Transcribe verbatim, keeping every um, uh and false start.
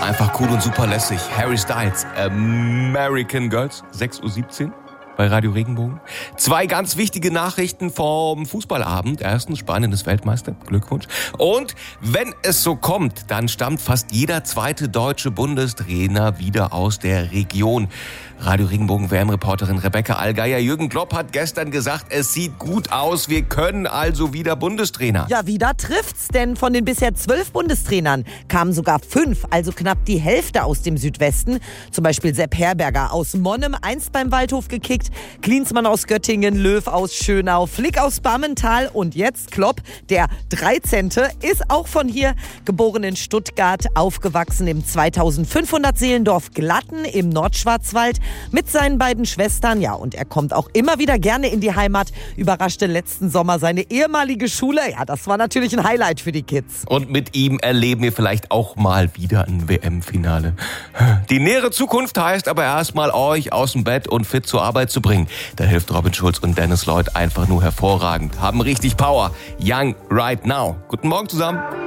einfach cool und super lässig. Harry Styles, American Girls, sechs Uhr siebzehn. Bei Radio Regenbogen. Zwei ganz wichtige Nachrichten vom Fußballabend. Erstens, Spanien ist Weltmeister. Glückwunsch. Und wenn es so kommt, dann stammt fast jeder zweite deutsche Bundestrainer wieder aus der Region. Radio Regenbogen W M-Reporterin Rebecca Allgeier. Jürgen Klopp hat gestern gesagt, es sieht gut aus. Wir können also wieder Bundestrainer. Ja, wieder trifft's, denn von den bisher zwölf Bundestrainern kamen sogar fünf, also knapp die Hälfte aus dem Südwesten. Zum Beispiel Sepp Herberger aus Monnem, einst beim Waldhof gekickt, Klinsmann aus Göttingen, Löw aus Schönau, Flick aus Bammental und jetzt Klopp, der dreizehnte ist auch von hier, geboren in Stuttgart, aufgewachsen im zweitausendfünfhundert Seelendorf Glatten im Nordschwarzwald mit seinen beiden Schwestern. Ja, und er kommt auch immer wieder gerne in die Heimat, überraschte letzten Sommer seine ehemalige Schule. Ja, das war natürlich ein Highlight für die Kids. Und mit ihm erleben wir vielleicht auch mal wieder ein W M-Finale. Die nähere Zukunft heißt aber erstmal, euch aus dem Bett und fit zur Arbeit zu bringen. Da hilft Robin Schulz und Dennis Lloyd einfach nur hervorragend. Haben richtig Power. Young right now. Guten Morgen zusammen.